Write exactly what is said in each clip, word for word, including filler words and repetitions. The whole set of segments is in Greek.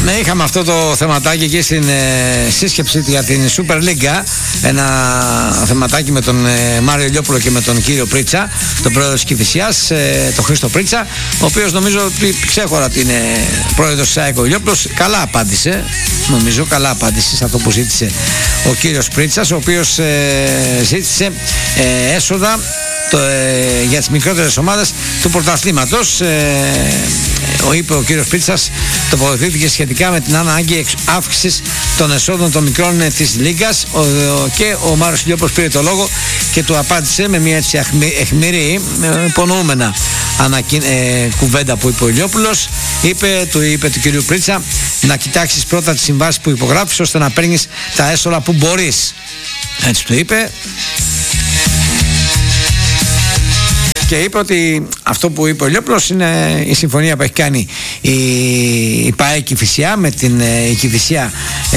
Ναι, είχαμε αυτό το θεματάκι εκεί στην ε, σύσκεψη για την Super League. Ένα θεματάκι με τον ε, Μάριο Ηλιόπουλο και με τον κύριο Πρίτσα, τον πρόεδρο της Κηφισιάς, ε, τον Χρήστο Πρίτσα, ο οποίος νομίζω ότι ξέχωρα ότι είναι πρόεδρος της ΑΕΚ ο Ηλιόπουλος. Καλά απάντησε, νομίζω, καλά απάντησε σε αυτό που ζήτησε ο κύριος Πρίτσας, ο οποίος ε, ζήτησε ε, έσοδα το, ε, για τις μικρότερες ομάδες του πρωταθλήματος. Ε, ο, είπε ο κύριος Πρίτσας, τοποθετήθηκε σχετικά με την ανάγκη αύξησης των εσόδων των μικρών ε, της Λίγκας, ο, ο, και ο Μάρος Ηλιόπουλος πήρε το λόγο και του απάντησε με μια έτσι αιχμηρή, ε, υπονοούμενα ανακοι... ε, κουβέντα που είπε ο Ηλιόπουλος. Είπε, του είπε του κυρίου Πρίτσα να κοιτάξεις πρώτα τις συμβάσεις που υπογράφεις ώστε να παίρνεις τα έσοδα που μπορείς. Έτσι του είπε. Και είπε ότι αυτό που είπε ο Ηλιόπουλος είναι η συμφωνία που έχει κάνει η, η ΠΑΕ Κηφισιά με την ε, Κηφισιά ε,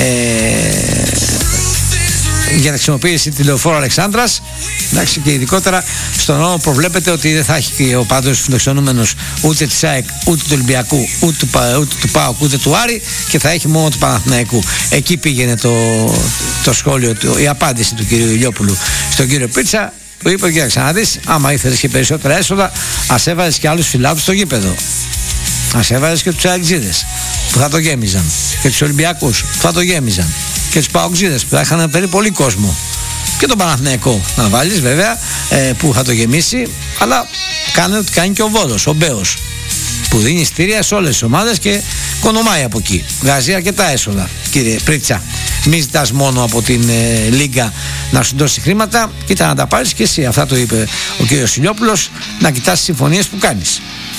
για τη χρησιμοποίηση τη λεωφόρου Αλεξάνδρας. Εντάξει, και ειδικότερα στον νόμο προβλέπεται ότι δεν θα έχει ο πάντως φιλοξενούμενος ούτε της ΑΕΚ, ούτε του Ολυμπιακού, ούτε του, ούτε του ΠΑΟΚ, ούτε του Άρη, και θα έχει μόνο του Παναθηναϊκού. Εκεί πήγαινε το, το σχόλιο, η απάντηση του κυρίου Ηλιόπουλου στον κύριο Πίτσα, που είπε: για ξαναδείς, άμα ήθελες και περισσότερα έσοδα, ας έβαζες και άλλους φιλάθλους στο γήπεδο. Ας έβαζες και τους αεξίδες που θα το γέμιζαν, και τους Ολυμπιακούς που θα το γέμιζαν, και τους Παοξίδες που θα είχαν περί πολύ κόσμο, και τον Παναθηναϊκό να βάλεις βέβαια, ε, που θα το γεμίσει. Αλλά κάνε ό,τι κάνει και ο Βόλος, ο Μπέος, που δίνει εισιτήρια σε όλες τις ομάδες και κονομάει από εκεί. Βγάζει αρκετά έσοδα, κύριε Πρίτσα. Μη ζητάς μόνο από την ε, Λίγκα να σου δώσει χρήματα, κοίτα να τα πάρεις και εσύ. Αυτά το είπε ο κύριος Ηλιόπουλος, να κοιτάς τις συμφωνίες που κάνεις.